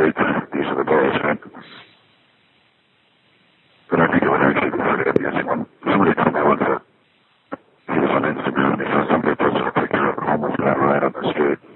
think these are the days, right? But I think it would actually be pretty amusing when somebody told me once that he was on Instagram and he saw somebody posted a picture of a homeless guy right on the street.